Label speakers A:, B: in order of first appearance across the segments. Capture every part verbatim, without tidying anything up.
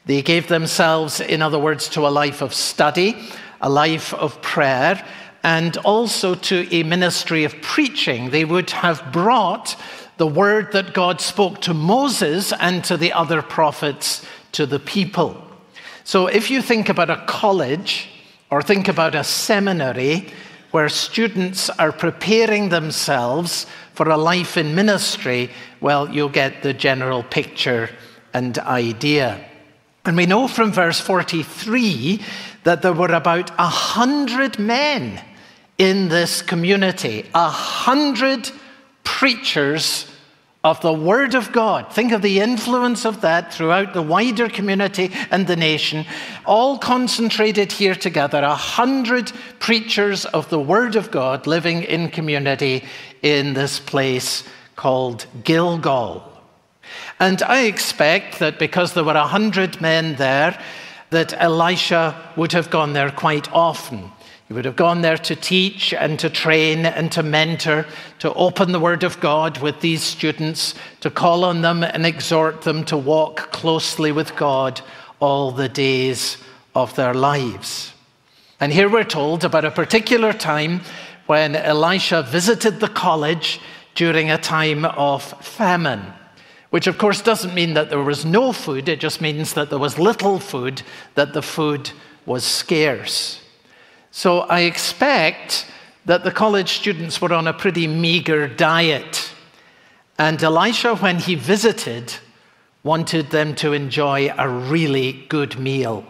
A: They gave themselves, in other words, to a life of study, a life of prayer, and also to a ministry of preaching. They would have brought the word that God spoke to Moses and to the other prophets to the people. So if you think about a college or think about a seminary where students are preparing themselves for a life in ministry, well, you'll get the general picture and idea. And we know from verse forty-three that there were about a hundred men in this community, a hundred preachers of the Word of God. Think of the influence of that throughout the wider community and the nation, all concentrated here together, a hundred preachers of the Word of God living in community in this place called Gilgal. And I expect that because there were a hundred men there, that Elisha would have gone there quite often. He would have gone there to teach and to train and to mentor, to open the Word of God with these students, to call on them and exhort them to walk closely with God all the days of their lives. And here we're told about a particular time when Elisha visited the college during a time of famine, which of course doesn't mean that there was no food. It just means that there was little food, that the food was scarce. So I expect that the college students were on a pretty meager diet. And Elisha, when he visited, wanted them to enjoy a really good meal.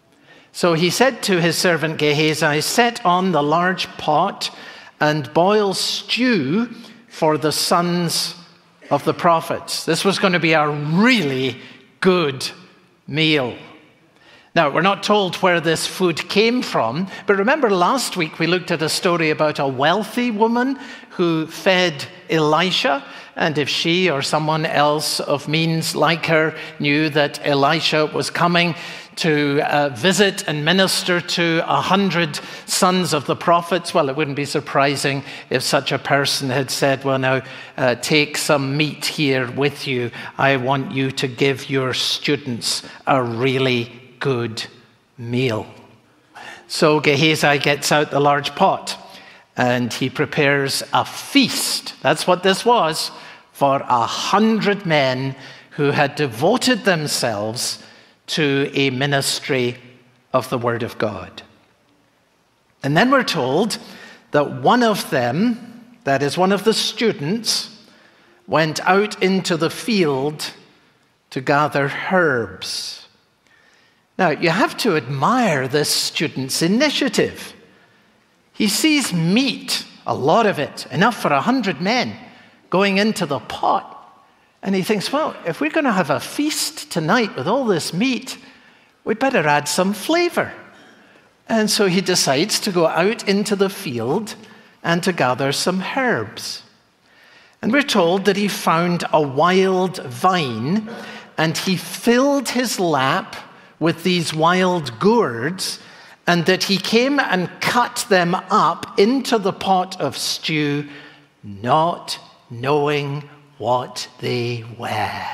A: So he said to his servant Gehazi, "Set on the large pot and boil stew for the sons of the prophets." This was going to be a really good meal. Now, we're not told where this food came from, but remember last week we looked at a story about a wealthy woman who fed Elisha, and if she or someone else of means like her knew that Elisha was coming to uh, visit and minister to a hundred sons of the prophets, well, it wouldn't be surprising if such a person had said, "Well, now uh, take some meat here with you. I want you to give your students a really good meal." So Gehazi gets out the large pot and he prepares a feast. That's what this was, for a hundred men who had devoted themselves to a ministry of the Word of God. And then we're told that one of them, that is one of the students, went out into the field to gather herbs. Now, you have to admire this student's initiative. He sees meat, a lot of it, enough for a hundred men, going into the pot. And he thinks, well, if we're going to have a feast tonight with all this meat, we'd better add some flavor. And so he decides to go out into the field and to gather some herbs. And we're told that he found a wild vine and he filled his lap with these wild gourds, and that he came and cut them up into the pot of stew, not knowing what they were.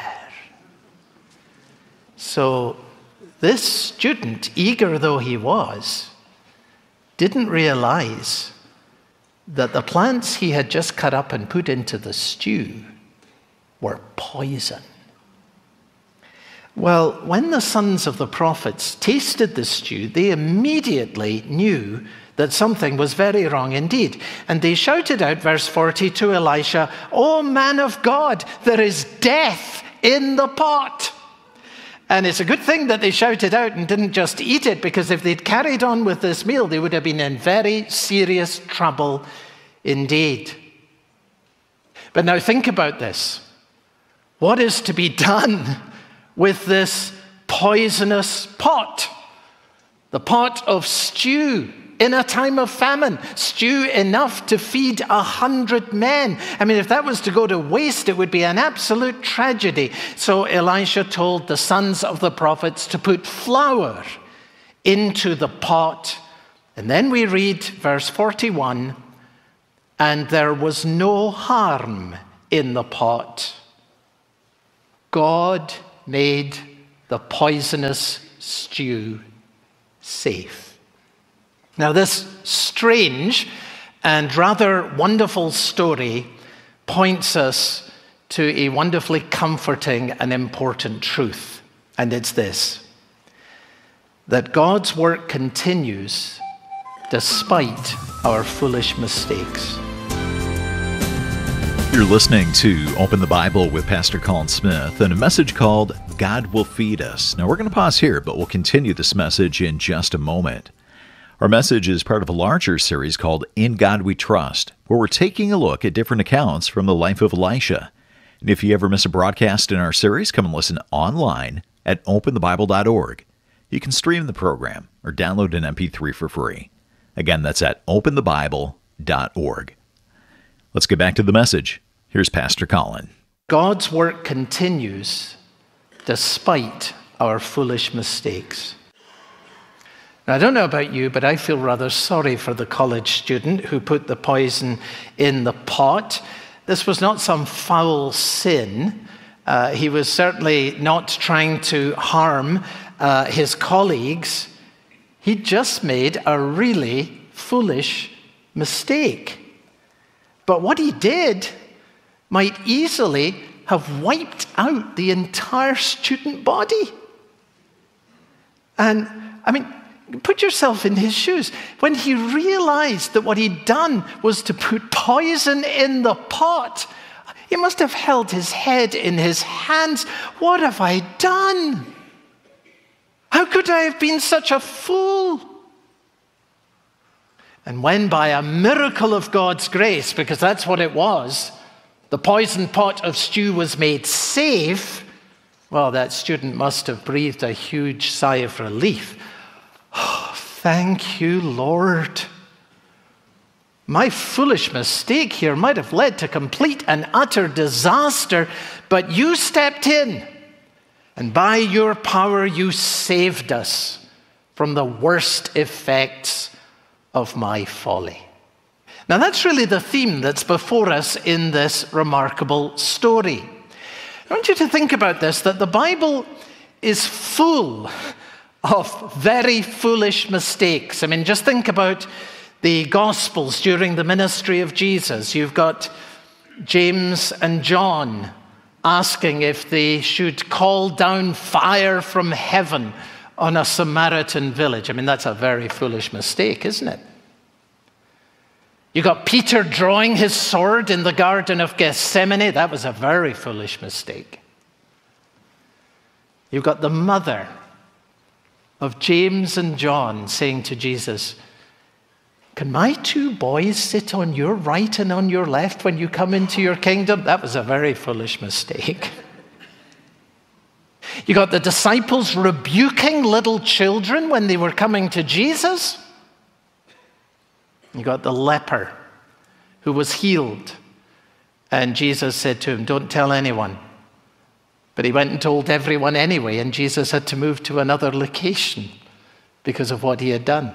A: So this student, eager though he was, didn't realize that the plants he had just cut up and put into the stew were poison. Well, when the sons of the prophets tasted the stew, they immediately knew that something was very wrong indeed. And they shouted out, verse forty, to Elisha, "O man of God, there is death in the pot." And it's a good thing that they shouted out and didn't just eat it, because if they'd carried on with this meal, they would have been in very serious trouble indeed. But now think about this. What is to be done with this poisonous pot? The pot of stew in a time of famine, stew enough to feed a hundred men. I mean, if that was to go to waste, it would be an absolute tragedy. So Elisha told the sons of the prophets to put flour into the pot. And then we read verse forty-one, "And there was no harm in the pot. God made the poisonous stew safe. Now, this strange and rather wonderful story points us to a wonderfully comforting and important truth, and it's this: that God's work continues despite our foolish mistakes.
B: You're listening to Open the Bible with Pastor Colin Smith and a message called God Will Feed Us. Now, we're going to pause here, but we'll continue this message in just a moment. Our message is part of a larger series called In God We Trust, where we're taking a look at different accounts from the life of Elisha. And if you ever miss a broadcast in our series, come and listen online at open the bible dot org. You can stream the program or download an M P three for free. Again, that's at open the bible dot org. Let's get back to the message. Here's Pastor Colin.
A: God's work continues despite our foolish mistakes. Now, I don't know about you, but I feel rather sorry for the college student who put the poison in the pot. This was not some foul sin. Uh, he was certainly not trying to harm uh, his colleagues. He just made a really foolish mistake. But what he did might easily have wiped out the entire student body. And, I mean, put yourself in his shoes. When he realized that what he'd done was to put poison in the pot, he must have held his head in his hands. What have I done? How could I have been such a fool? And when by a miracle of God's grace, because that's what it was, the poison pot of stew was made safe, well, that student must have breathed a huge sigh of relief. Oh, thank you, Lord. My foolish mistake here might have led to complete and utter disaster, but you stepped in, and by your power you saved us from the worst effects of my folly. Now, that's really the theme that's before us in this remarkable story. I want you to think about this, that the Bible is full of very foolish mistakes. I mean, just think about the Gospels during the ministry of Jesus. You've got James and John asking if they should call down fire from heaven on a Samaritan village. I mean, that's a very foolish mistake, isn't it? You got Peter drawing his sword in the Garden of Gethsemane. That was a very foolish mistake. You've got the mother of James and John saying to Jesus, "Can my two boys sit on your right and on your left when you come into your kingdom?" That was a very foolish mistake. You got the disciples rebuking little children when they were coming to Jesus. You got the leper who was healed. And Jesus said to him, "Don't tell anyone." But he went and told everyone anyway, and Jesus had to move to another location because of what he had done.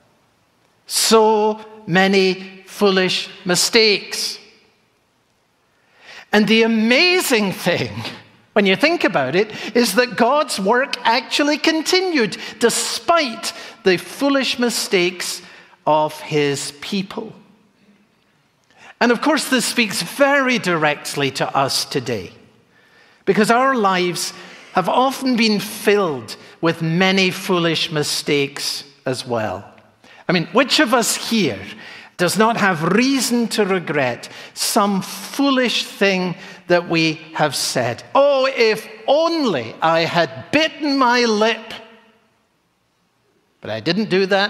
A: So many foolish mistakes. And the amazing thing, when you think about it, is that God's work actually continued despite the foolish mistakes of his people. And of course, this speaks very directly to us today, because our lives have often been filled with many foolish mistakes as well. I mean, which of us here does not have reason to regret some foolish thing that we have said? Oh, if only I had bitten my lip. But I didn't do that.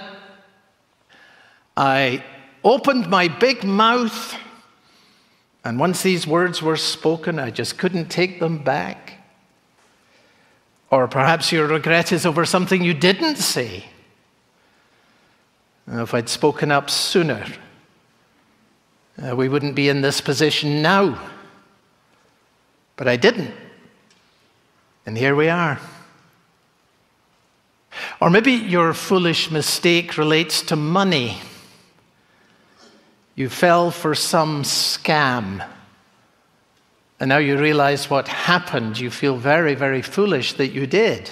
A: I opened my big mouth, and once these words were spoken, I just couldn't take them back. Or perhaps your regret is over something you didn't say. If I'd spoken up sooner, uh, we wouldn't be in this position now. But I didn't. And here we are. Or maybe your foolish mistake relates to money. You fell for some scam. And now you realize what happened. You feel very, very foolish that you did.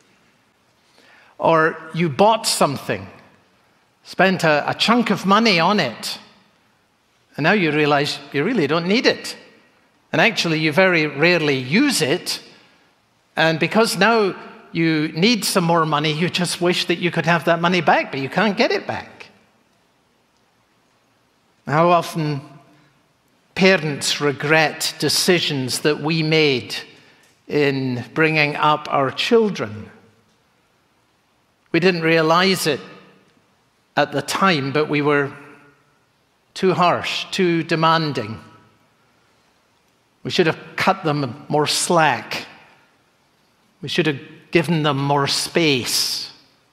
A: Or you bought something, spent a, a chunk of money on it, and now you realize you really don't need it. And actually, you very rarely use it. And because now you need some more money, you just wish that you could have that money back, but you can't get it back. How often parents regret decisions that we made in bringing up our children. We didn't realize it at the time, but we were too harsh, too demanding. We should have cut them more slack. We should have given them more space.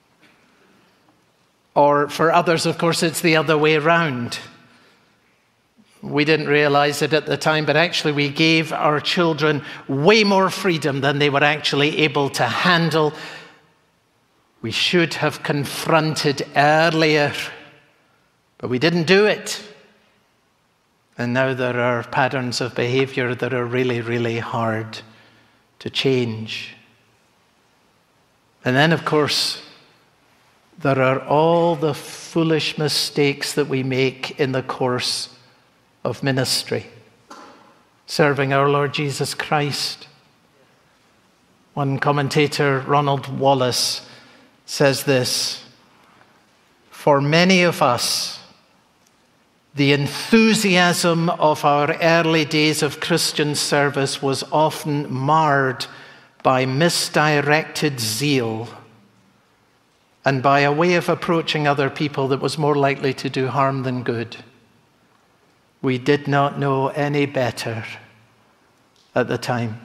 A: Or for others, of course, it's the other way around. We didn't realize it at the time, but actually we gave our children way more freedom than they were actually able to handle. We should have confronted earlier, but we didn't do it. And now there are patterns of behavior that are really, really hard to change. And then, of course, there are all the foolish mistakes that we make in the course of ministry, serving our Lord Jesus Christ. One commentator, Ronald Wallace, says this: for many of us, the enthusiasm of our early days of Christian service was often marred by misdirected zeal and by a way of approaching other people that was more likely to do harm than good. We did not know any better at the time.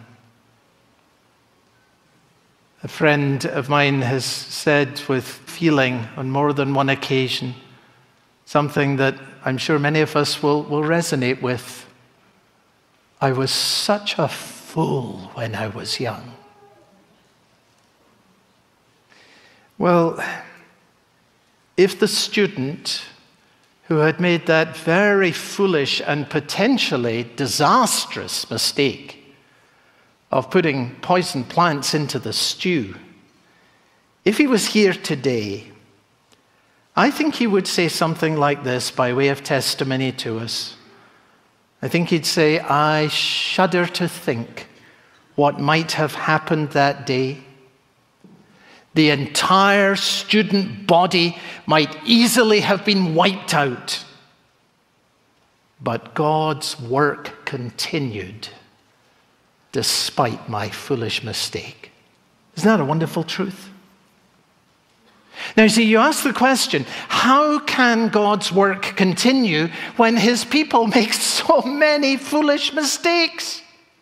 A: A friend of mine has said with feeling on more than one occasion something that I'm sure many of us will, will resonate with. I was such a fool when I was young. Well, if the student who had made that very foolish and potentially disastrous mistake of putting poison plants into the stew, if he was here today, I think he would say something like this by way of testimony to us. I think he'd say, I shudder to think what might have happened that day. The entire student body might easily have been wiped out. But God's work continued despite my foolish mistake. Isn't that a wonderful truth? Now, you see, you ask the question, how can God's work continue when his people make so many foolish mistakes?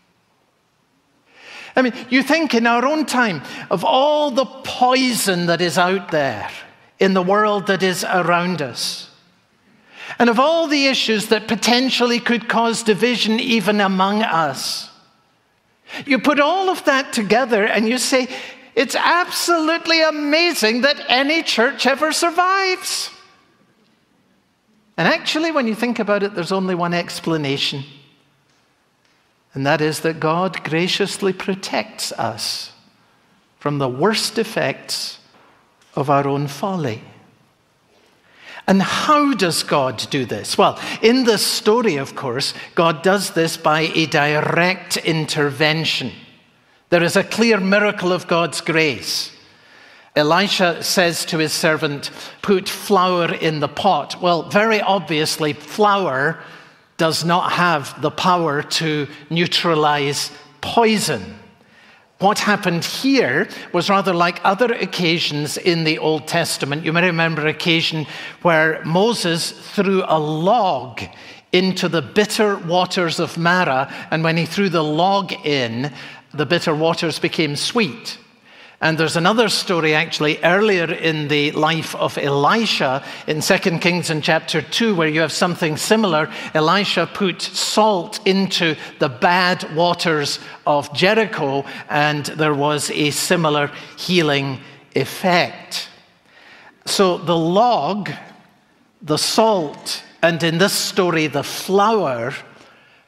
A: I mean, you think in our own time of all the poison that is out there in the world that is around us, and of all the issues that potentially could cause division even among us. You put all of that together and you say, it's absolutely amazing that any church ever survives. And actually, when you think about it, there's only one explanation. And that is that God graciously protects us from the worst effects of our own folly. And how does God do this? Well, in this story, of course, God does this by a direct intervention. There is a clear miracle of God's grace. Elisha says to his servant, put flour in the pot. Well, very obviously, flour does not have the power to neutralize poison. What happened here was rather like other occasions in the Old Testament. You may remember an occasion where Moses threw a log into the bitter waters of Marah, and when he threw the log in, the bitter waters became sweet. And there's another story actually earlier in the life of Elisha in Second Kings in chapter two, where you have something similar. Elisha put salt into the bad waters of Jericho, and there was a similar healing effect. So the log, the salt, and in this story, the flour,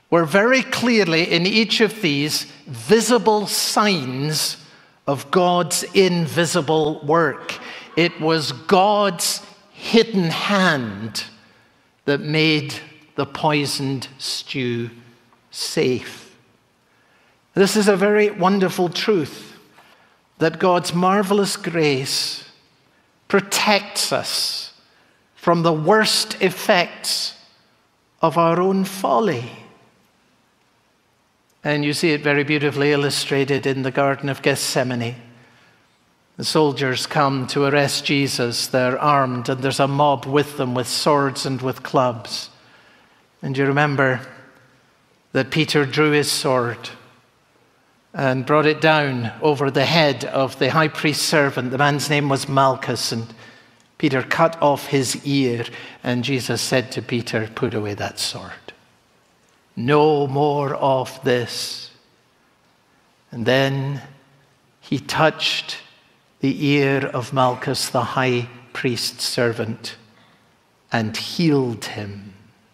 A: were very clearly in each of these visible signs of God's invisible work. It was God's hidden hand that made the poisoned stew safe. This is a very wonderful truth, that God's marvelous grace protects us from the worst effects of our own folly. And you see it very beautifully illustrated in the Garden of Gethsemane. The soldiers come to arrest Jesus. They're armed, and there's a mob with them with swords and with clubs. And you remember that Peter drew his sword and brought it down over the head of the high priest's servant. The man's name was Malchus, and Peter cut off his ear, and Jesus said to Peter, "Put away that sword. No more of this." And then he touched the ear of Malchus, the high priest's servant, and healed him.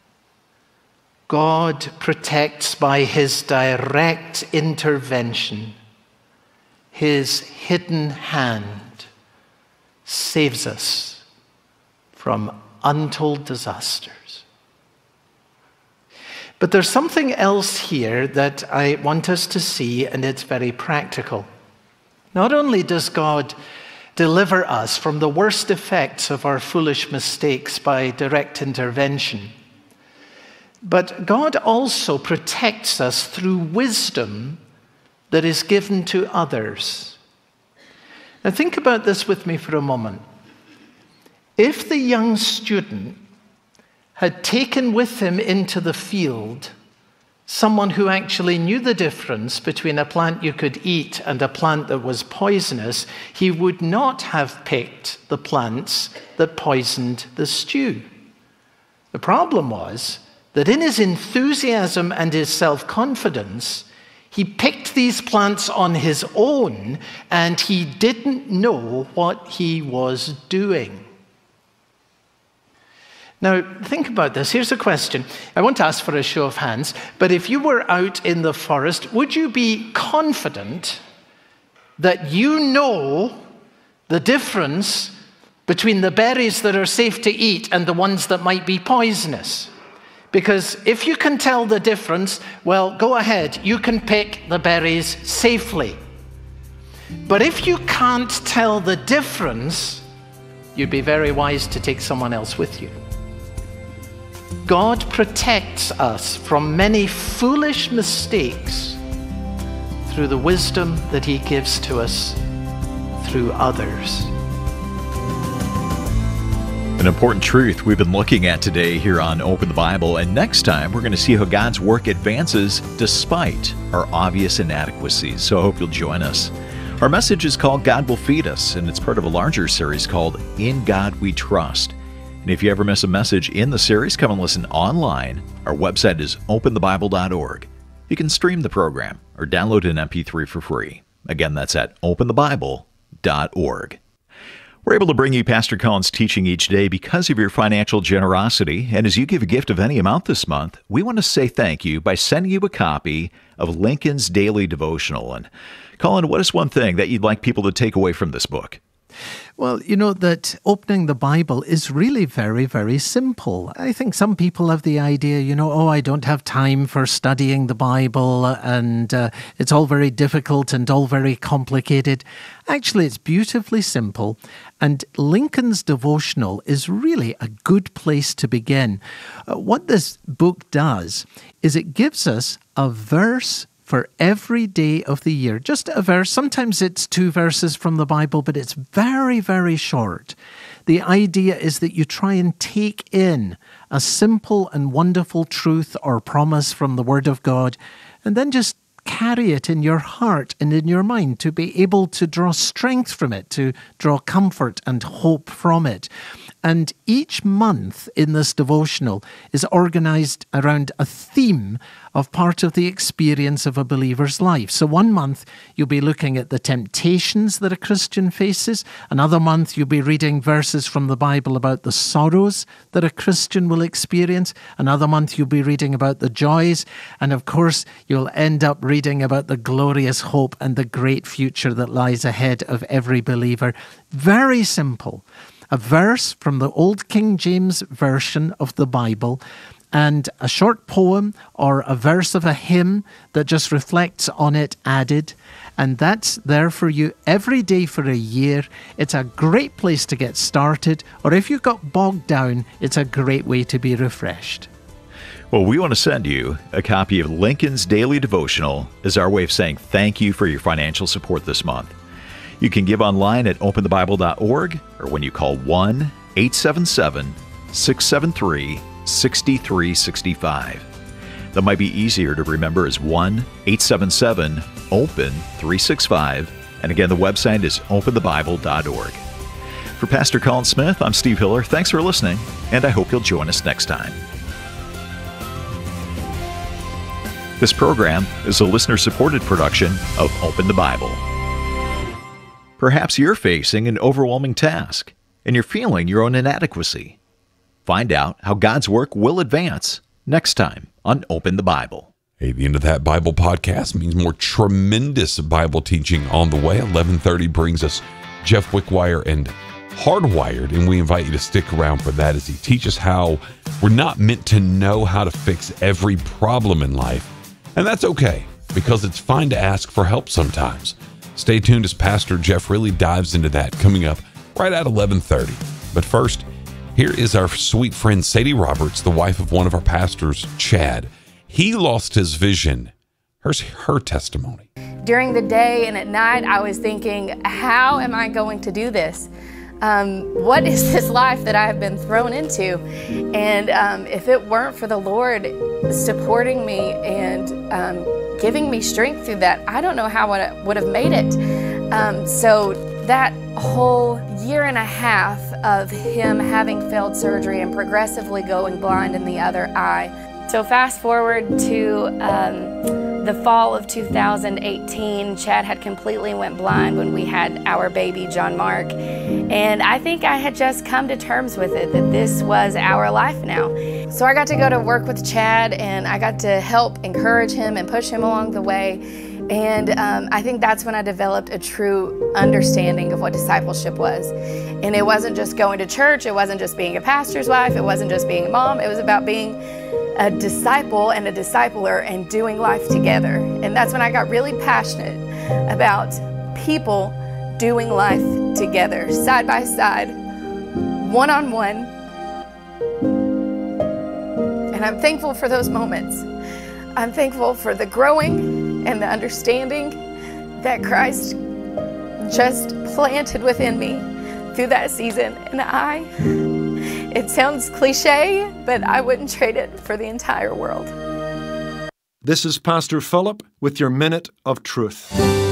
A: God protects by his direct intervention. His hidden hand saves us from untold disasters. But there's something else here that I want us to see, and it's very practical. Not only does God deliver us from the worst effects of our foolish mistakes by direct intervention, but God also protects us through wisdom that is given to others. Now think about this with me for a moment. If the young student had taken with him into the field someone who actually knew the difference between a plant you could eat and a plant that was poisonous, he would not have picked the plants that poisoned the stew. The problem was that in his enthusiasm and his self-confidence, he picked these plants on his own, and he didn't know what he was doing. Now, think about this. Here's a question. I won't ask for a show of hands, but if you were out in the forest, would you be confident that you know the difference between the berries that are safe to eat and the ones that might be poisonous? Because if you can tell the difference, well, go ahead. You can pick the berries safely. But if you can't tell the difference, you'd be very wise to take someone else with you. God protects us from many foolish mistakes through the wisdom that he gives to us through others.
B: An important truth we've been looking at today here on Open the Bible, and next time we're going to see how God's work advances despite our obvious inadequacies. So I hope you'll join us. Our message is called God Will Feed Us, and it's part of a larger series called In God We Trust. And if you ever miss a message in the series, come and listen online. Our website is open the bible dot org. You can stream the program or download an M P three for free. Again, that's at open the bible dot org. We're able to bring you Pastor Colin's teaching each day because of your financial generosity. And as you give a gift of any amount this month, we want to say thank you by sending you a copy of Lincoln's Daily Devotional. And Colin, what is one thing that you'd like people to take away from this book?
A: Well, you know that opening the Bible is really very, very simple. I think some people have the idea, you know, oh, I don't have time for studying the Bible and uh, it's all very difficult and all very complicated. Actually, it's beautifully simple, and Lincoln's Devotional is really a good place to begin. Uh, what this book does is it gives us a verse for every day of the year. Just a verse. Sometimes it's two verses from the Bible, but it's very, very short. The idea is that you try and take in a simple and wonderful truth or promise from the Word of God, and then just carry it in your heart and in your mind to be able to draw strength from it, to draw comfort and hope from it. And each month in this devotional is organized around a theme of part of the experience of a believer's life. So one month you'll be looking at the temptations that a Christian faces. Another month you'll be reading verses from the Bible about the sorrows that a Christian will experience. Another month you'll be reading about the joys. And of course, you'll end up reading about the glorious hope and the great future that lies ahead of every believer. Very simple. A verse from the Old King James Version of the Bible, and a short poem or a verse of a hymn that just reflects on it added. And that's there for you every day for a year. It's a great place to get started, or if you got bogged down, it's a great way to be refreshed.
B: Well, we want to send you a copy of Lincoln's Daily Devotional as our way of saying thank you for your financial support this month. You can give online at open the bible dot org or when you call one eight seven seven, six seven three, six three six five. That might be easier to remember as one eight seven seven, open three six five. And again, the website is open the bible dot org. For Pastor Colin Smith, I'm Steve Hiller. Thanks for listening, and I hope you'll join us next time. This program is a listener-supported production of Open the Bible. Perhaps you're facing an overwhelming task, and you're feeling your own inadequacy. Find out how God's work will advance next time on Open the Bible.
C: Hey, the end of that Bible podcast means more tremendous Bible teaching on the way. eleven thirty brings us Jeff Wickwire and Hardwired, and we invite you to stick around for that as he teaches how we're not meant to know how to fix every problem in life. And that's okay, because it's fine to ask for help sometimes. Stay tuned as Pastor Jeff really dives into that coming up right at eleven thirty. But first, here is our sweet friend Sadie Roberts, the wife of one of our pastors, Chad. He lost his vision. Here's her testimony.
D: During the day and at night, I was thinking, how am I going to do this? Um, what is this life that I have been thrown into? And um, if it weren't for the Lord supporting me and um, giving me strength through that, I don't know how I would have made it. Um, so that whole year and a half of him having failed surgery and progressively going blind in the other eye. So fast forward to um, the fall of two thousand eighteen, Chad had completely went blind when we had our baby, John Mark. And I think I had just come to terms with it, that this was our life now. So I got to go to work with Chad, and I got to help encourage him and push him along the way. And um, I think that's when I developed a true understanding of what discipleship was. And it wasn't just going to church, it wasn't just being a pastor's wife, it wasn't just being a mom, it was about being a disciple and a discipler and doing life together. And that's when I got really passionate about people doing life together, side by side, one-on-one. And I'm thankful for those moments. I'm thankful for the growing and the understanding that Christ just planted within me through that season. And I, it sounds cliche, but I wouldn't trade it for the entire world.
E: This is Pastor Philip with your Minute of Truth.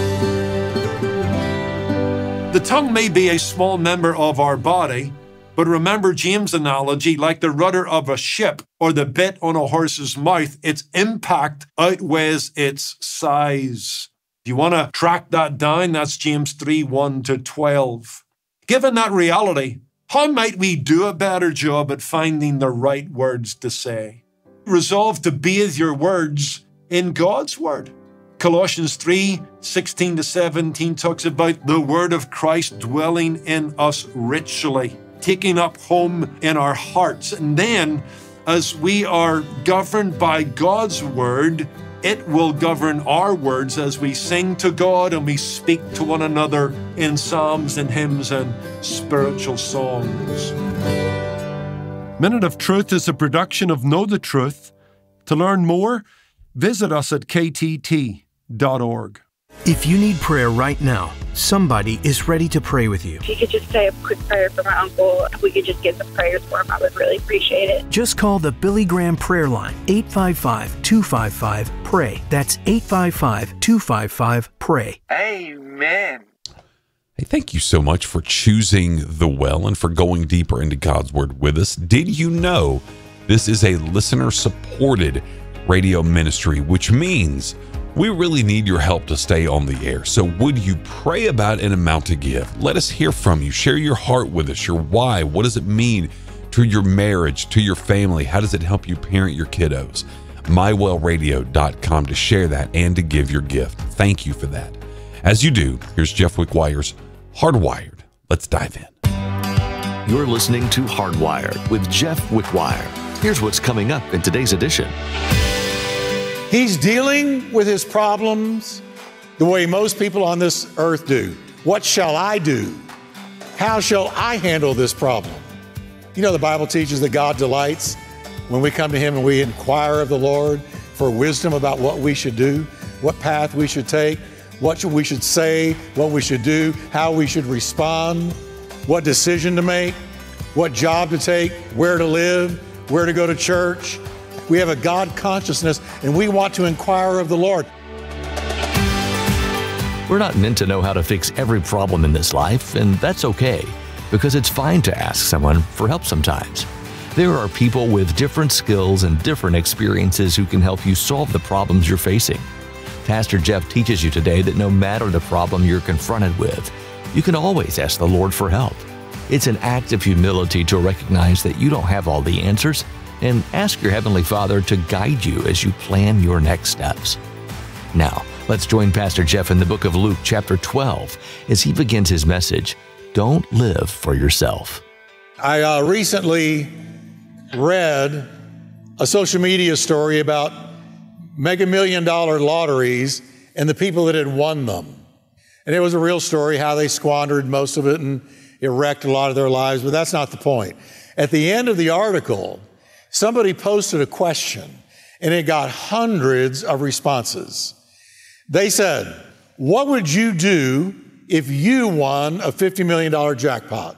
E: The tongue may be a small member of our body, but remember James' analogy, like the rudder of a ship or the bit on a horse's mouth, its impact outweighs its size. If you want to track that down, that's James three, one to twelve. Given that reality, how might we do a better job at finding the right words to say? Resolve to bathe your words in God's word. Colossians three, sixteen to seventeen talks about the word of Christ dwelling in us richly, taking up home in our hearts. And then, as we are governed by God's word, it will govern our words as we sing to God and we speak to one another in psalms and hymns and spiritual songs. Minute of Truth is a production of Know the Truth. To learn more, visit us at k t t dot org.
F: If you need prayer right now, somebody is ready to pray with you.
G: If you could just say a quick prayer for my uncle, if we could just get some prayers for him, I would really appreciate it.
F: Just call the Billy Graham prayer line, eight five five, two five five, pray. That's eight five five, two five five, pray.
H: Amen.
C: Hey, thank you so much for choosing The Well and for going deeper into God's Word with us. Did you know this is a listener-supported radio ministry, which means we really need your help to stay on the air. So would you pray about an amount to give? Let us hear from you. Share your heart with us, your why. What does it mean to your marriage, to your family? How does it help you parent your kiddos? my well radio dot com to share that and to give your gift. Thank you for that. As you do, here's Jeff Wickwire's Hardwired. Let's dive in.
H: You're listening to Hardwired with Jeff Wickwire. Here's what's coming up in today's edition.
I: He's dealing with his problems the way most people on this earth do. What shall I do? How shall I handle this problem? You know, the Bible teaches that God delights when we come to him and we inquire of the Lord for wisdom about what we should do, what path we should take, what we should say, what we should do, how we should respond, what decision to make, what job to take, where to live, where to go to church. We have a God consciousness and we want to inquire of the Lord.
H: We're not meant to know how to fix every problem in this life, and that's okay, because it's fine to ask someone for help sometimes. There are people with different skills and different experiences who can help you solve the problems you're facing. Pastor Jeff teaches you today that no matter the problem you're confronted with, you can always ask the Lord for help. It's an act of humility to recognize that you don't have all the answers and ask your Heavenly Father to guide you as you plan your next steps. Now, let's join Pastor Jeff in the book of Luke chapter twelve as he begins his message, Don't Live for Yourself.
I: I uh, recently read a social media story about mega million dollar lotteries and the people that had won them. And it was a real story, how they squandered most of it and it wrecked a lot of their lives, but that's not the point. At the end of the article, somebody posted a question and it got hundreds of responses. They said, what would you do if you won a fifty million dollar jackpot?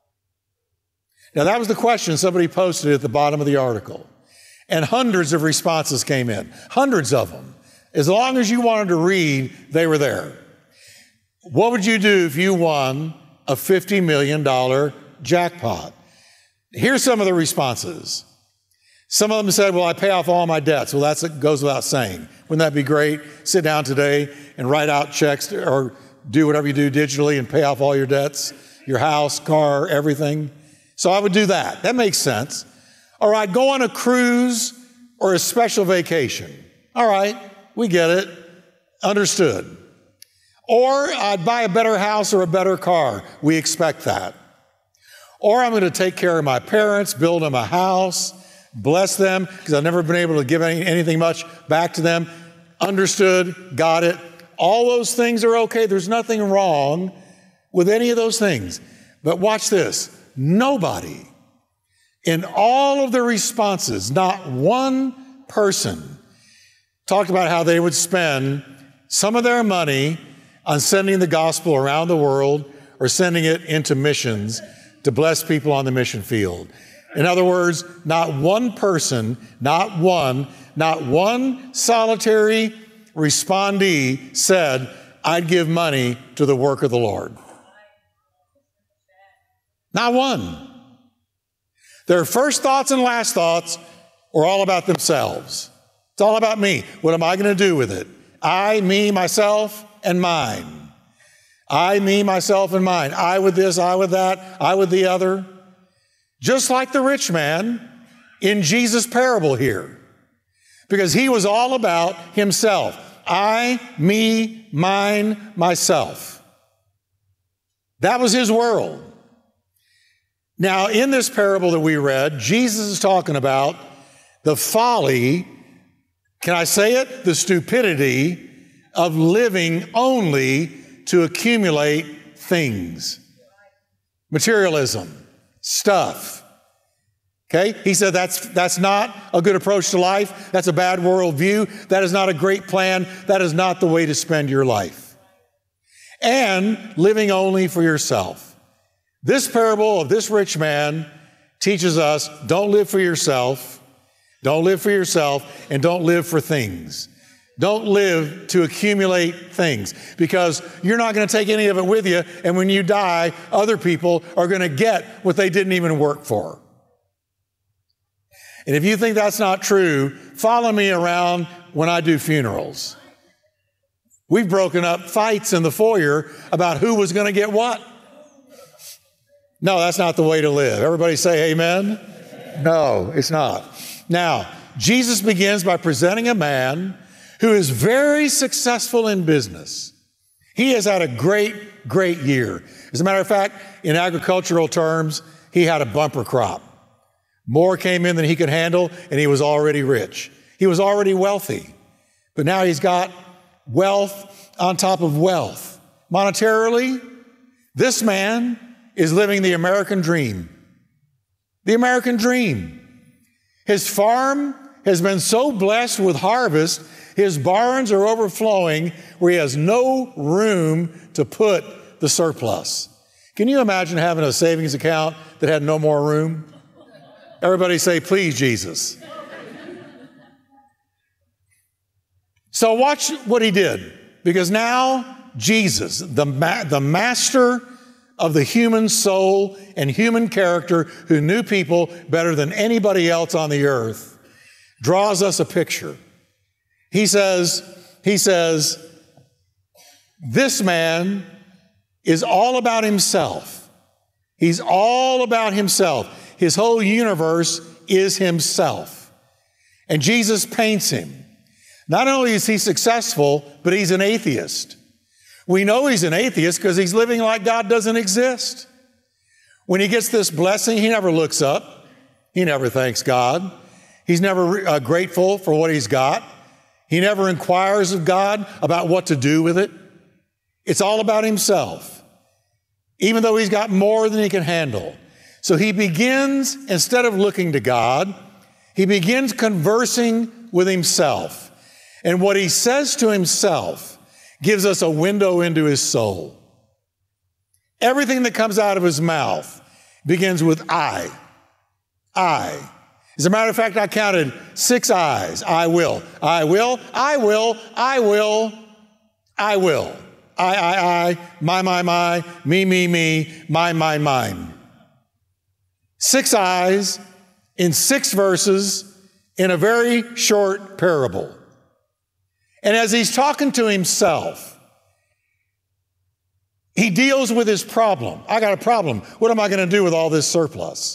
I: Now, that was the question somebody posted at the bottom of the article. And hundreds of responses came in, hundreds of them. As long as you wanted to read, they were there. What would you do if you won a fifty million dollar jackpot? Here's some of the responses. Some of them said, well, I pay off all my debts. Well, that goes without saying. Wouldn't that be great? Sit down today and write out checks or do whatever you do digitally and pay off all your debts, your house, car, everything. So I would do that. That makes sense. Or I'd go on a cruise or a special vacation. All right, we get it. Understood. Or I'd buy a better house or a better car. We expect that. Or I'm going to take care of my parents, build them a house, bless them, because I've never been able to give any, anything much back to them. Understood, got it. All those things are okay. There's nothing wrong with any of those things. But watch this. Nobody in all of the responses, not one person talked about how they would spend some of their money on sending the gospel around the world or sending it into missions to bless people on the mission field. In other words, not one person, not one, not one solitary respondee said, I'd give money to the work of the Lord. Not one. Their first thoughts and last thoughts were all about themselves. It's all about me. What am I going to do with it? I, me, myself, and mine. I, me, myself, and mine. I with this, I with that, I with the other. Just like the rich man in Jesus' parable here. Because he was all about himself. I, me, mine, myself. That was his world. Now, in this parable that we read, Jesus is talking about the folly, can I say it? The stupidity of living only to accumulate things. Materialism, stuff. Okay? He said that's, that's not a good approach to life. That's a bad worldview. That is not a great plan. That is not the way to spend your life. And living only for yourself. This parable of this rich man teaches us, don't live for yourself, don't live for yourself, and don't live for things. Don't live to accumulate things, because you're not going to take any of it with you, and when you die, other people are going to get what they didn't even work for. And if you think that's not true, follow me around when I do funerals. We've broken up fights in the foyer about who was going to get what. No, that's not the way to live. Everybody say amen. No, it's not. Now, Jesus begins by presenting a man who is very successful in business. He has had a great, great year. As a matter of fact, in agricultural terms, he had a bumper crop. More came in than he could handle, and he was already rich. He was already wealthy. But now he's got wealth on top of wealth. Monetarily, this man is living the American dream. The American dream. His farm has been so blessed with harvest, his barns are overflowing where he has no room to put the surplus. Can you imagine having a savings account that had no more room? Everybody say, please, Jesus. So watch what he did, because now Jesus, the, ma- the master of the human soul and human character, who knew people better than anybody else on the earth, draws us a picture. He says, he says, this man is all about himself. He's all about himself. His whole universe is himself. And Jesus paints him. Not only is he successful, but he's an atheist. We know he's an atheist because he's living like God doesn't exist. When he gets this blessing, he never looks up. He never thanks God. He's never uh, grateful for what he's got. He never inquires of God about what to do with it. It's all about himself, even though he's got more than he can handle. So he begins, instead of looking to God, he begins conversing with himself. And what he says to himself gives us a window into his soul. Everything that comes out of his mouth begins with I. I. As a matter of fact, I counted six I's. I will. I will. I will. I will. I will. I, I, I. My, my, my. Me, me, me. My, my, mine. Six I's in six verses in a very short parable. And as he's talking to himself, he deals with his problem. I got a problem. What am I going to do with all this surplus?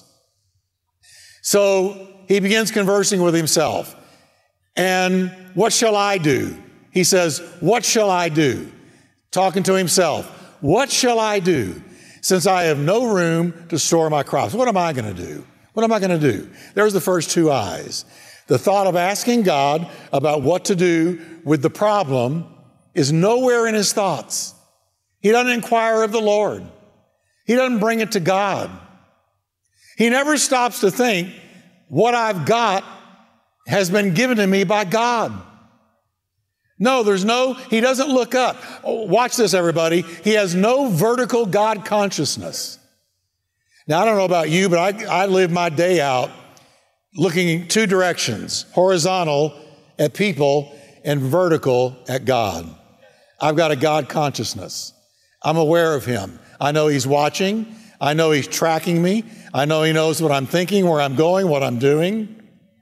I: So he begins conversing with himself. And what shall I do? He says, what shall I do? Talking to himself. What shall I do since I have no room to store my crops? What am I going to do? What am I going to do? There's the first two I's. The thought of asking God about what to do with the problem is nowhere in his thoughts. He doesn't inquire of the Lord. He doesn't bring it to God. He never stops to think, what I've got has been given to me by God. No, there's no, he doesn't look up. Oh, watch this, everybody. He has no vertical God consciousness. Now, I don't know about you, but I, I live my day out looking in two directions, horizontal at people and vertical at God. I've got a God consciousness. I'm aware of him. I know he's watching. I know he's tracking me. I know he knows what I'm thinking, where I'm going, what I'm doing.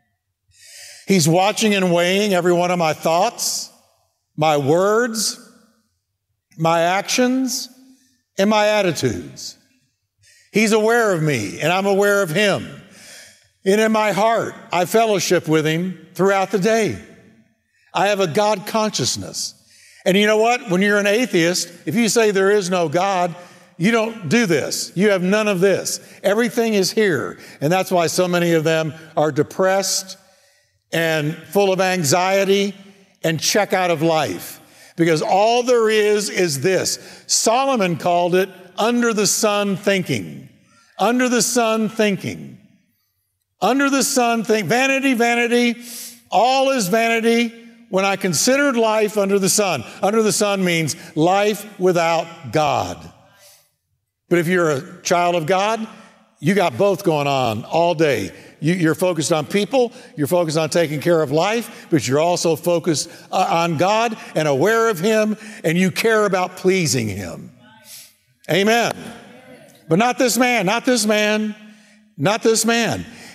I: He's watching and weighing every one of my thoughts, my words, my actions, and my attitudes. He's aware of me, and I'm aware of him. And in my heart, I fellowship with him throughout the day. I have a God consciousness. And you know what? When you're an atheist, if you say there is no God, you don't do this. You have none of this. Everything is here. And that's why so many of them are depressed and full of anxiety and check out of life. Because all there is is this. Solomon called it under the sun thinking. Under the sun thinking. Under the sun think, vanity, vanity, all is vanity when I considered life under the sun. Under the sun means life without God. But if you're a child of God, you got both going on all day. You, you're focused on people, you're focused on taking care of life, but you're also focused uh, on God and aware of him, and you care about pleasing him. Amen. But not this man, not this man, not this man.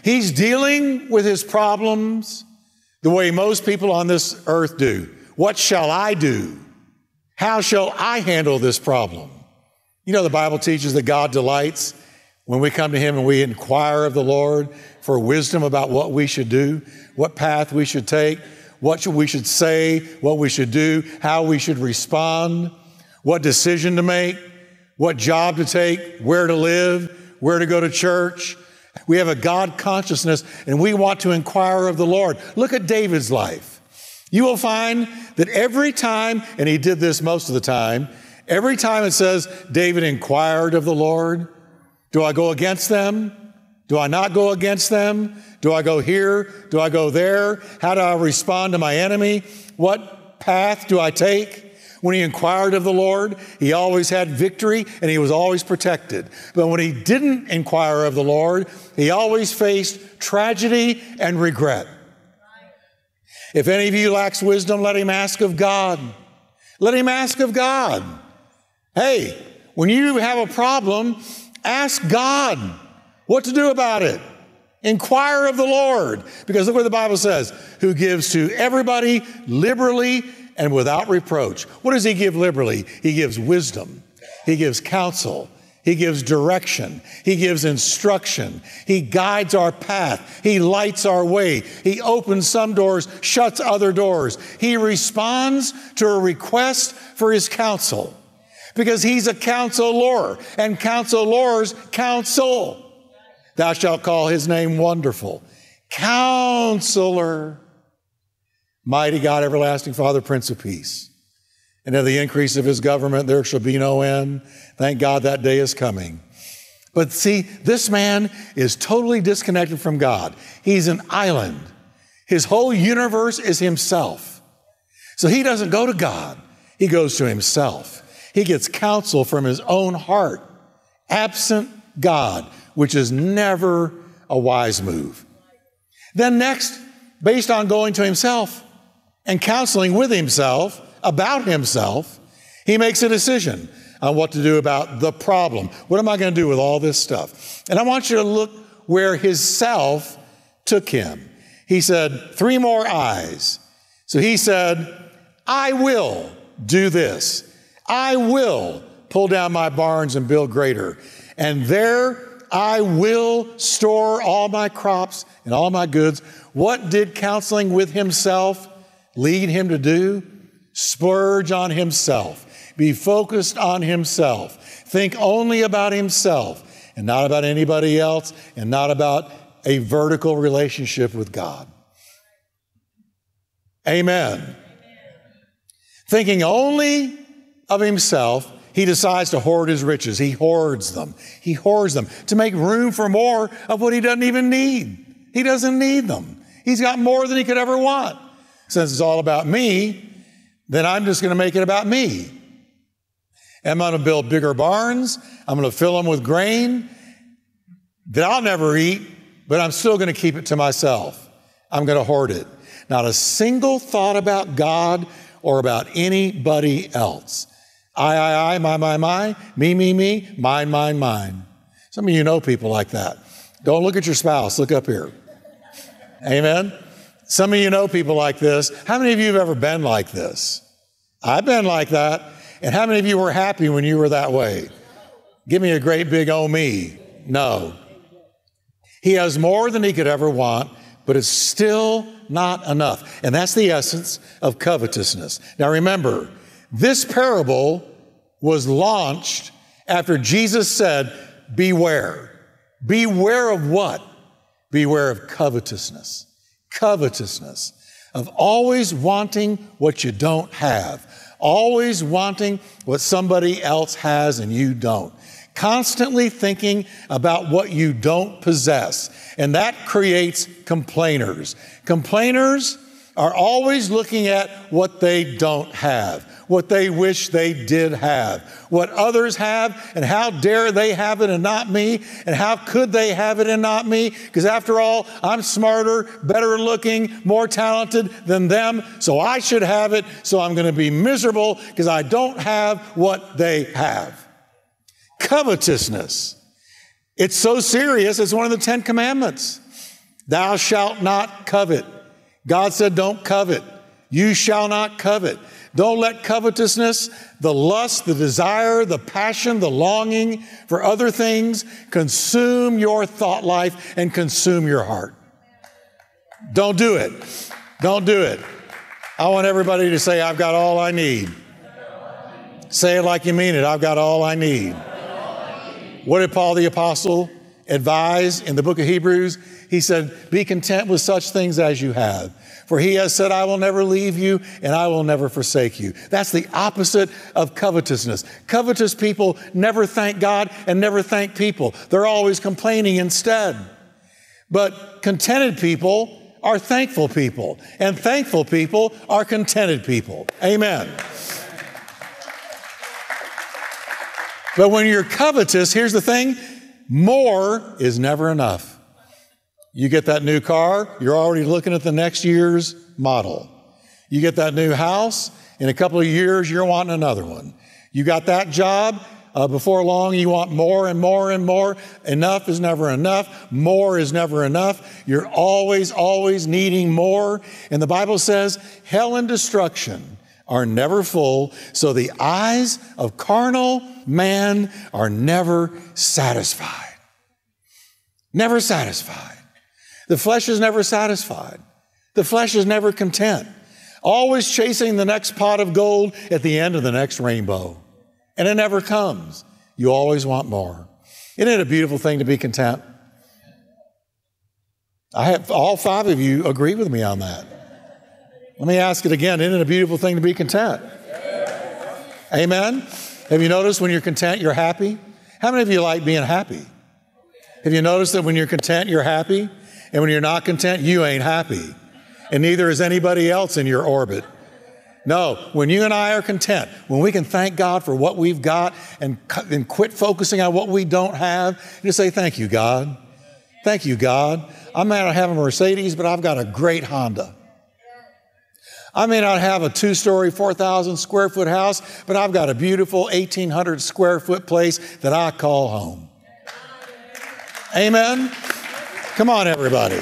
I: He's dealing with his problems the way most people on this earth do. What shall I do? How shall I handle this problem? You know, the Bible teaches that God delights when we come to him and we inquire of the Lord for wisdom about what we should do, what path we should take, what we should say, what we should do, how we should respond, what decision to make, what job to take, where to live, where to go to church. We have a God consciousness and we want to inquire of the Lord. Look at David's life. You will find that every time, and he did this most of the time, every time it says David inquired of the Lord, do I go against them? Do I not go against them? Do I go here? Do I go there? How do I respond to my enemy? What path do I take? When he inquired of the Lord, he always had victory and he was always protected. But when he didn't inquire of the Lord, he always faced tragedy and regret. If any of you lacks wisdom, let him ask of God. Let him ask of God. Hey, when you have a problem, ask God what to do about it. Inquire of the Lord. Because look what the Bible says, who gives to everybody liberally and without reproach. What does he give liberally? He gives wisdom. He gives counsel. He gives direction. He gives instruction. He guides our path. He lights our way. He opens some doors, shuts other doors. He responds to a request for his counsel because he's a counselor, and counselors counsel. Thou shalt call his name Wonderful, Counselor, Mighty God, Everlasting Father, Prince of Peace. And of the increase of his government there shall be no end. Thank God that day is coming. But see, this man is totally disconnected from God. He's an island. His whole universe is himself. So he doesn't go to God. He goes to himself. He gets counsel from his own heart, absent God, which is never a wise move. Then next, based on going to himself and counseling with himself about himself, he makes a decision on what to do about the problem. What am I going to do with all this stuff? And I want you to look where his self took him. He said, three more eyes. So he said, I will do this. I will pull down my barns and build greater. And there I will store all my crops and all my goods. What did counseling with himself lead him to do? Splurge on himself. Be focused on himself. Think only about himself and not about anybody else and not about a vertical relationship with God. Amen. Amen. Thinking only of himself, he decides to hoard his riches. He hoards them. He hoards them to make room for more of what he doesn't even need. He doesn't need them. He's got more than he could ever want. Since it's all about me, then I'm just going to make it about me. I'm going to build bigger barns. I'm going to fill them with grain that I'll never eat, but I'm still going to keep it to myself. I'm going to hoard it. Not a single thought about God or about anybody else. I, I, I, my, my, my, me, me, me, mine, mine, mine. Some of you know people like that. Don't look at your spouse. Look up here. Amen? Some of you know people like this. How many of you have ever been like this? I've been like that. And how many of you were happy when you were that way? Give me a great big oh me. No. He has more than he could ever want, but it's still not enough. And that's the essence of covetousness. Now remember, this parable was launched after Jesus said, beware. Beware of what? Beware of covetousness. Covetousness. Of always wanting what you don't have. Always wanting what somebody else has and you don't. Constantly thinking about what you don't possess. And that creates complainers. Complainers are always looking at what they don't have, what they wish they did have, what others have, and how dare they have it and not me, and how could they have it and not me, because after all, I'm smarter, better looking, more talented than them, so I should have it, so I'm going to be miserable because I don't have what they have. Covetousness. It's so serious, it's one of the Ten Commandments. Thou shalt not covet. God said, don't covet. You shall not covet. Don't let covetousness, the lust, the desire, the passion, the longing for other things consume your thought life and consume your heart. Don't do it. Don't do it. I want everybody to say, I've got all I need. Say it like you mean it. I've got all I need. What did Paul the Apostle advise in the book of Hebrews? He said, be content with such things as you have. For he has said, I will never leave you and I will never forsake you. That's the opposite of covetousness. Covetous people never thank God and never thank people. They're always complaining instead. But contented people are thankful people, and thankful people are contented people. Amen. But when you're covetous, here's the thing, more is never enough. You get that new car, you're already looking at the next year's model. You get that new house, in a couple of years, you're wanting another one. You got that job, uh, before long, you want more and more and more. Enough is never enough. More is never enough. You're always, always needing more. And the Bible says, hell and destruction are never full, so the eyes of carnal man are never satisfied. Never satisfied. The flesh is never satisfied. The flesh is never content. Always chasing the next pot of gold at the end of the next rainbow. And it never comes. You always want more. Isn't it a beautiful thing to be content? I have all five of you agree with me on that. Let me ask it again. Isn't it a beautiful thing to be content? Amen? Have you noticed when you're content, you're happy? How many of you like being happy? Have you noticed that when you're content, you're happy? And when you're not content, you ain't happy. And neither is anybody else in your orbit. No, when you and I are content, when we can thank God for what we've got and, and quit focusing on what we don't have, just say, thank you, God. Thank you, God. I may not have a Mercedes, but I've got a great Honda. I may not have a two-story, four thousand square foot house, but I've got a beautiful eighteen hundred square foot place that I call home. Amen? Come on, everybody.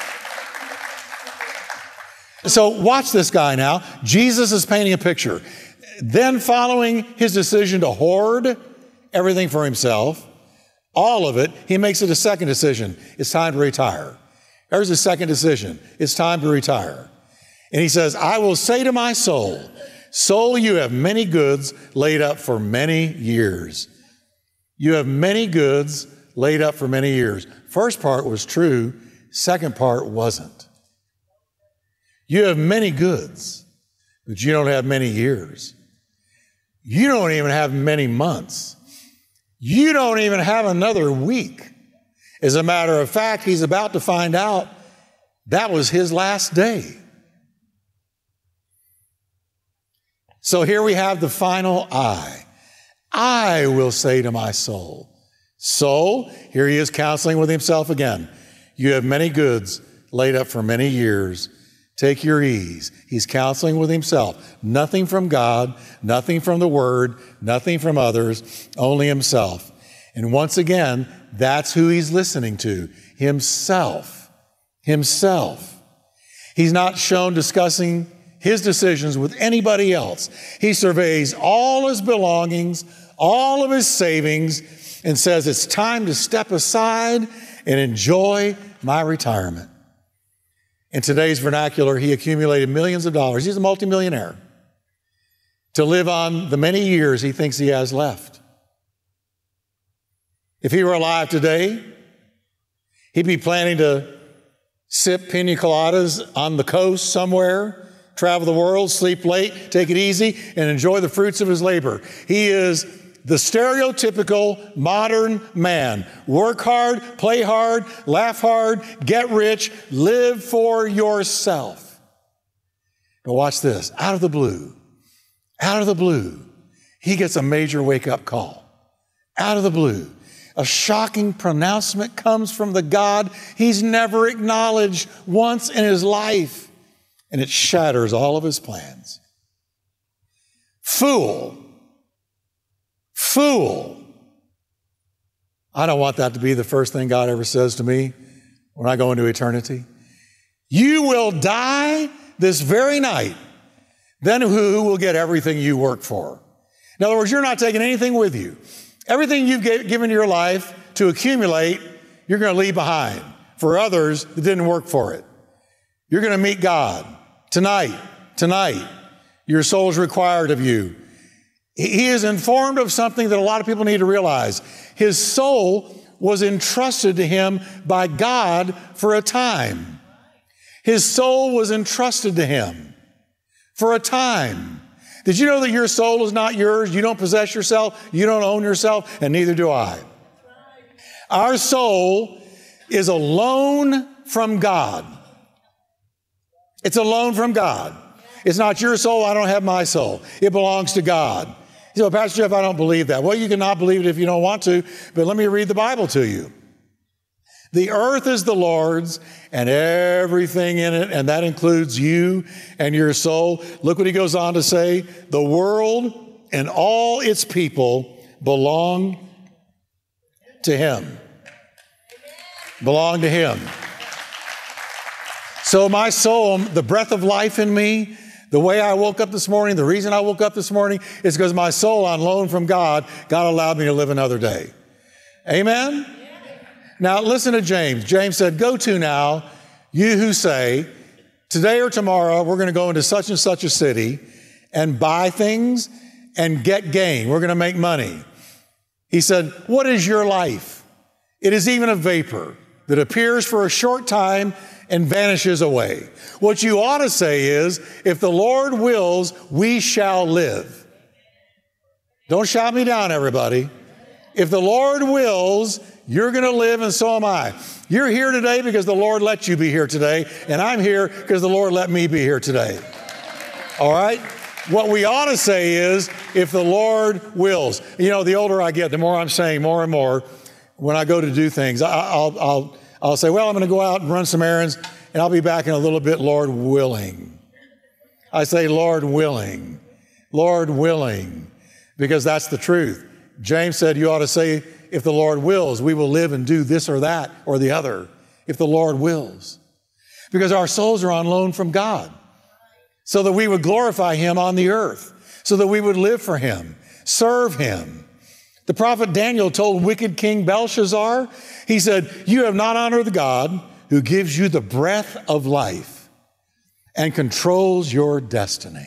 I: So watch this guy now. Jesus is painting a picture. Then following his decision to hoard everything for himself, all of it, he makes it a second decision. It's time to retire. There's his second decision. It's time to retire. And he says, I will say to my soul, soul, you have many goods laid up for many years. You have many goods laid up for many years. First part was true. Second part wasn't. You have many goods, but you don't have many years. You don't even have many months. You don't even have another week. As a matter of fact, he's about to find out that was his last day. So here we have the final I. I will say to my soul. Soul, here he is counseling with himself again. You have many goods laid up for many years. Take your ease. He's counseling with himself. Nothing from God, nothing from the Word, nothing from others, only himself. And once again, that's who he's listening to. Himself. Himself. He's not shown discussing his decisions with anybody else. He surveys all his belongings, all of his savings, and says, it's time to step aside and enjoy my retirement. In today's vernacular, he accumulated millions of dollars. He's a multimillionaire to live on the many years he thinks he has left. If he were alive today, he'd be planning to sip pina coladas on the coast somewhere, travel the world, sleep late, take it easy, and enjoy the fruits of his labor. He is the stereotypical modern man. Work hard, play hard, laugh hard, get rich, live for yourself. But watch this. Out of the blue, out of the blue, he gets a major wake-up call. Out of the blue, a shocking pronouncement comes from the God he's never acknowledged once in his life, and it shatters all of his plans. Fool. Fool. I don't want that to be the first thing God ever says to me when I go into eternity? You will die this very night. Then who will get everything you work for? In other words, you're not taking anything with you. Everything you've given your life to accumulate, you're going to leave behind for others that didn't work for it. You're going to meet God tonight, tonight. Your soul's required of you. He is informed of something that a lot of people need to realize. His soul was entrusted to him by God for a time. His soul was entrusted to him for a time. Did you know that your soul is not yours? You don't possess yourself. You don't own yourself, and neither do I. Our soul is a loan from God. It's a loan from God. It's not your soul. I don't have my soul. It belongs to God. You say, Pastor Jeff, I don't believe that. Well, you cannot believe it if you don't want to, but let me read the Bible to you. The earth is the Lord's and everything in it, and that includes you and your soul. Look what he goes on to say. The world and all its people belong to him. Belong to him. So my soul, the breath of life in me, the way I woke up this morning, the reason I woke up this morning is because my soul on loan from God, God allowed me to live another day. Amen? Now listen to James. James said, go to now, you who say, today or tomorrow we're going to go into such and such a city and buy things and get gain. We're going to make money. He said, what is your life? It is even a vapor that appears for a short time and vanishes away. What you ought to say is, if the Lord wills, we shall live. Don't shout me down, everybody. If the Lord wills, you're going to live, and so am I. You're here today because the Lord let you be here today, and I'm here because the Lord let me be here today. All right? What we ought to say is, if the Lord wills. You know, the older I get, the more I'm saying more and more when I go to do things. I, I'll, I'll, I'll say, well, I'm going to go out and run some errands, and I'll be back in a little bit, Lord willing. I say, Lord willing. Lord willing. Because that's the truth. James said you ought to say, if the Lord wills, we will live and do this or that or the other. If the Lord wills. Because our souls are on loan from God. So that we would glorify him on the earth. So that we would live for him. Serve him. The prophet Daniel told wicked King Belshazzar, he said, you have not honored the God who gives you the breath of life and controls your destiny.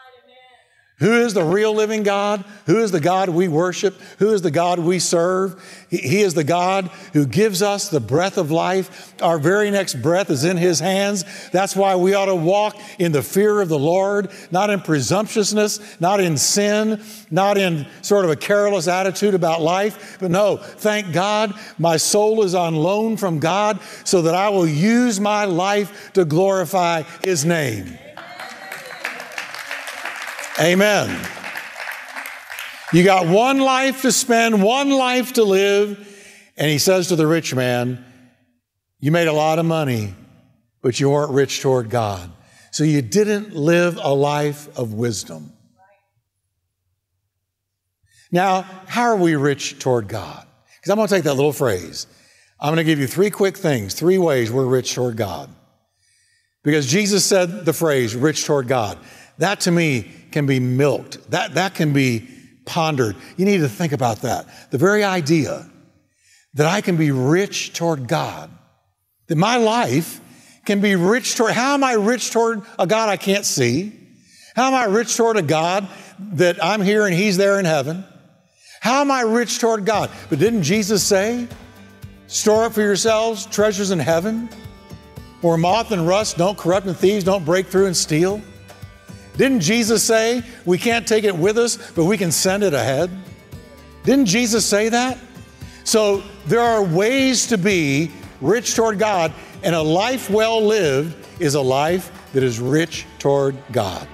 I: Who is the real living God? Who is the God we worship? Who is the God we serve? He, he is the God who gives us the breath of life. Our very next breath is in his hands. That's why we ought to walk in the fear of the Lord, not in presumptuousness, not in sin, not in sort of a careless attitude about life. But no, thank God, my soul is on loan from God so that I will use my life to glorify his name. Amen. You got one life to spend, one life to live. And he says to the rich man, you made a lot of money, but you weren't rich toward God. So you didn't live a life of wisdom. Now, how are we rich toward God? Because I'm going to take that little phrase. I'm going to give you three quick things, three ways we're rich toward God. Because Jesus said the phrase, rich toward God. That to me can be milked. That, that can be pondered. You need to think about that. The very idea that I can be rich toward God, that my life can be rich toward, how am I rich toward a God I can't see? How am I rich toward a God that I'm here and he's there in heaven? How am I rich toward God? But didn't Jesus say, store up for yourselves treasures in heaven, where moth and rust don't corrupt and thieves don't break through and steal? Didn't Jesus say we can't take it with us, but we can send it ahead? Didn't Jesus say that? So there are ways to be rich toward God, and a life well lived is a life that is rich toward God.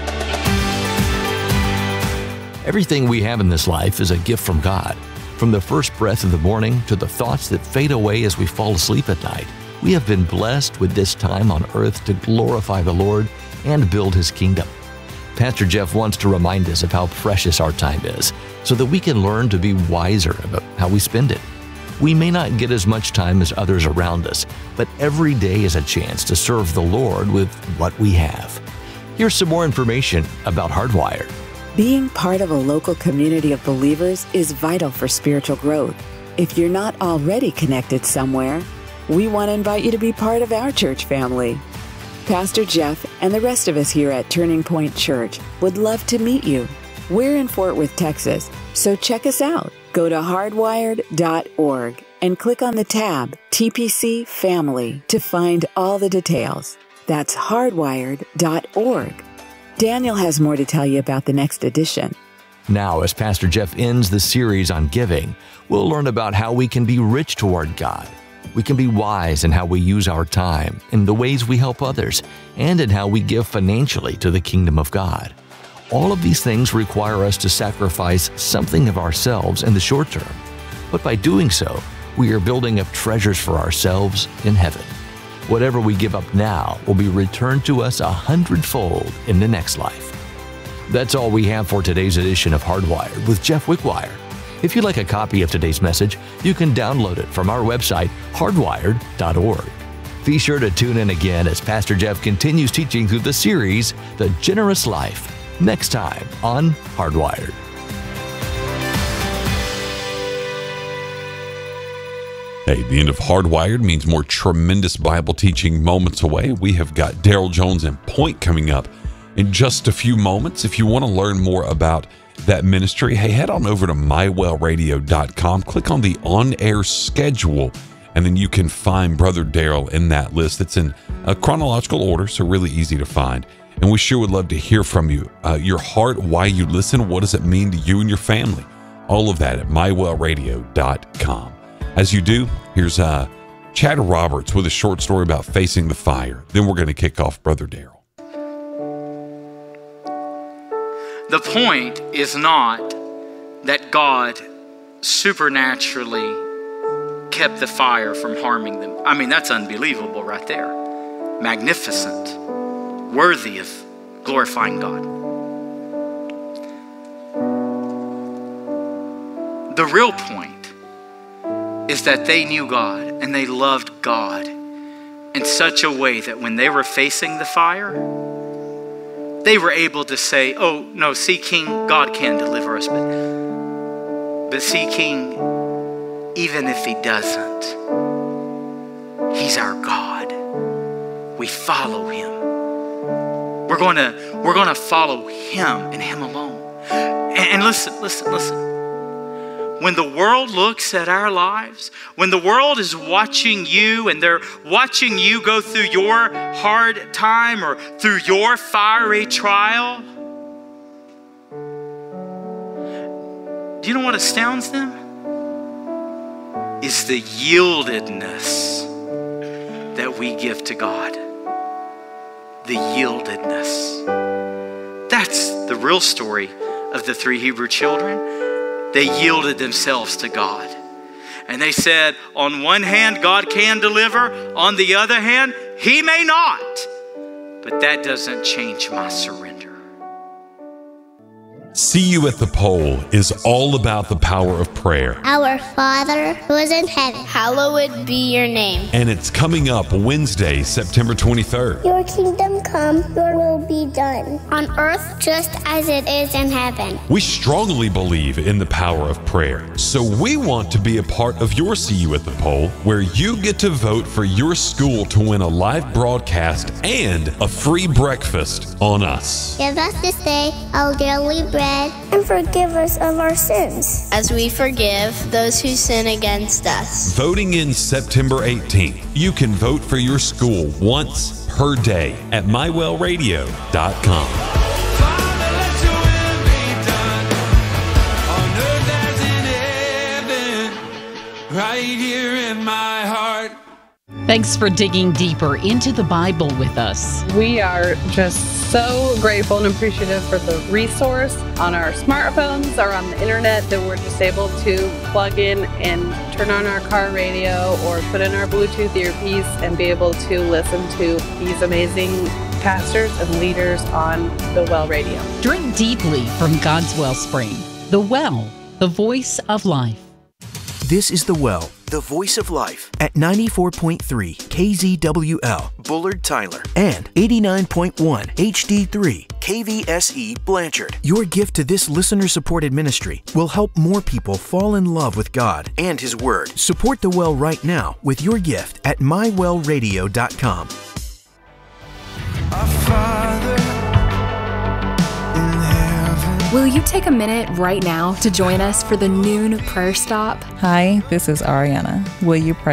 H: Everything we have in this life is a gift from God. From the first breath of the morning to the thoughts that fade away as we fall asleep at night, we have been blessed with this time on earth to glorify the Lord and build his kingdom. Pastor Jeff wants to remind us of how precious our time is so that we can learn to be wiser about how we spend it. We may not get as much time as others around us, but every day is a chance to serve the Lord with what we have. Here's some more information about Hardwired.
J: Being part of a local community of believers is vital for spiritual growth. If you're not already connected somewhere, we want to invite you to be part of our church family. Pastor Jeff and the rest of us here at Turning Point Church would love to meet you. We're in Fort Worth, Texas, so check us out. Go to hardwired dot org and click on the tab T P C Family to find all the details. That's hardwired dot org. Daniel has more to tell you about the next edition.
H: Now, as Pastor Jeff ends the series on giving, we'll learn about how we can be rich toward God. We can be wise in how we use our time, in the ways we help others, and in how we give financially to the kingdom of God. All of these things require us to sacrifice something of ourselves in the short term. But by doing so, we are building up treasures for ourselves in heaven. Whatever we give up now will be returned to us a hundredfold in the next life. That's all we have for today's edition of Hardwired with Jeff Wickwire. If you'd like a copy of today's message, you can download it from our website, hardwired dot org. Be sure to tune in again as Pastor Jeff continues teaching through the series, The Generous Life, next time on Hardwired.
C: Hey, the end of Hardwired means more tremendous Bible teaching moments away. We have got Daryl Jones and Point coming up in just a few moments. If you want to learn more about that ministry, hey, head on over to my well radio dot com. Click on the on-air schedule, and then you can find Brother Daryl in that list. It's in a chronological order, so really easy to find. And we sure would love to hear from you. Uh, your heart, why you listen, what does it mean to you and your family? All of that at my well radio dot com. As you do, here's uh, Chad Roberts with a short story about facing the fire. Then we're going to kick off Brother Daryl.
K: The point is not that God supernaturally kept the fire from harming them. I mean, that's unbelievable right there. Magnificent. Worthy of glorifying God. The real point is that they knew God and they loved God in such a way that when they were facing the fire, they were able to say, oh, no, see, King, God can deliver us. But, but see, King, even if he doesn't, he's our God. We follow him. We're going to, we're going to follow him and him alone. And, and listen, listen, listen. When the world looks at our lives, when the world is watching you and they're watching you go through your hard time or through your fiery trial, do you know what astounds them? Is the yieldedness that we give to God. The yieldedness. That's the real story of the three Hebrew children. They yielded themselves to God. And they said, on one hand, God can deliver. On the other hand, he may not. But that doesn't change my surrender.
C: See You at the Pole is all about the power of prayer.
L: Our Father who is in heaven, hallowed be your name.
C: And it's coming up Wednesday, September twenty-third.
L: Your kingdom come, your will be done. On earth just as it is in heaven.
C: We strongly believe in the power of prayer. So we want to be a part of your See You at the Pole, where you get to vote for your school to win a live broadcast and a free breakfast on us.
L: Give us this day our daily bread. And forgive us of our sins, as we forgive those who sin against us.
C: Voting in September eighteenth. You can vote for your school once per day at my well radio dot com.
M: Father, let your will be done on earth as in heaven, right here in my heart.
N: Thanks for digging deeper into the Bible with us.
O: We are just so grateful and appreciative for the resource on our smartphones or on the internet that we're just able to plug in and turn on our car radio or put in our Bluetooth earpiece and be able to listen to these amazing pastors and leaders on the Well Radio.
N: Drink deeply from God's wellspring. The Well, the voice of life.
F: This is The Well, The Voice of Life at ninety-four point three K Z W L, Bullard, Tyler, and eighty-nine point one H D three K V S E, Blanchard. Your gift to this listener-supported ministry will help more people fall in love with God and His Word. Support the Well right now with your gift at my well radio dot com.
M: Our Father in heaven.
P: Will you take a minute right now to join us for the noon prayer stop?
Q: Hi, this is Ariana. Will you pray